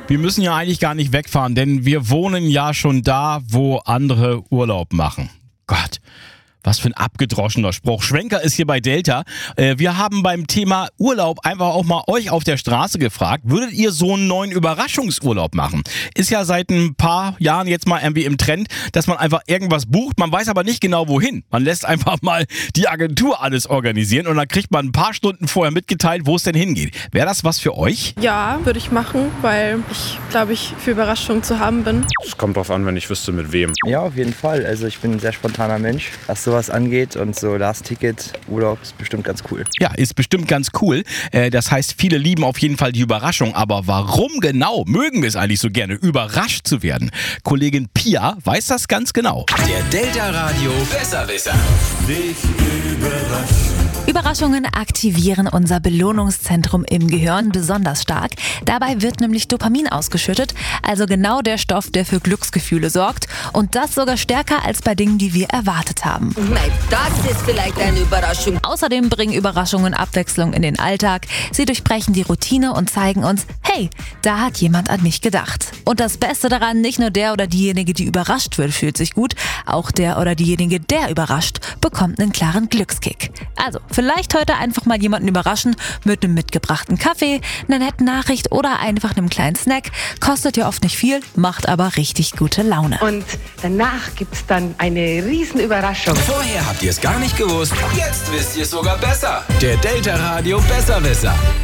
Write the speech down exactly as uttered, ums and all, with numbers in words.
Wir müssen ja eigentlich gar nicht wegfahren, denn wir wohnen ja schon da, wo andere Urlaub machen. Gott. Was für ein abgedroschener Spruch. Schwenker ist hier bei Delta. Äh, wir haben beim Thema Urlaub einfach auch mal euch auf der Straße gefragt, würdet ihr so einen neuen Überraschungsurlaub machen? Ist ja seit ein paar Jahren jetzt mal irgendwie im Trend, dass man einfach irgendwas bucht, man weiß aber nicht genau wohin. Man lässt einfach mal die Agentur alles organisieren und dann kriegt man ein paar Stunden vorher mitgeteilt, wo es denn hingeht. Wäre das was für euch? Ja, würde ich machen, weil ich, glaube ich, für Überraschungen zu haben bin. Es kommt drauf an, wenn ich wüsste, mit wem. Ja, auf jeden Fall. Also ich bin ein sehr spontaner Mensch, was sowas angeht, und so Last-Ticket Urlaub ist bestimmt ganz cool. Ja, ist bestimmt ganz cool. Äh, das heißt, viele lieben auf jeden Fall die Überraschung. Aber warum genau mögen wir es eigentlich so gerne, überrascht zu werden? Kollegin Pia weiß das ganz genau. Der Delta Radio Besserwisser. Dich überraschen. Überraschungen aktivieren unser Belohnungszentrum im Gehirn besonders stark. Dabei wird nämlich Dopamin ausgeschüttet, also genau der Stoff, der für Glücksgefühle sorgt. Und das sogar stärker als bei Dingen, die wir erwartet haben. Nein, das ist vielleicht eine Überraschung. Außerdem bringen Überraschungen Abwechslung in den Alltag. Sie durchbrechen die Routine und zeigen uns, hey, da hat jemand an mich gedacht. Und das Beste daran, nicht nur der oder diejenige, die überrascht wird, fühlt sich gut. Auch der oder diejenige, der überrascht, bekommt einen klaren Glückskick. Also, vielleicht heute einfach mal jemanden überraschen mit einem mitgebrachten Kaffee, einer netten Nachricht oder einfach einem kleinen Snack. Kostet ja oft nicht viel, macht aber richtig gute Laune. Und danach gibt's dann eine riesen Überraschung. Vorher habt ihr es gar nicht gewusst. Jetzt wisst ihr es sogar besser. Der Delta Radio Besserwisser.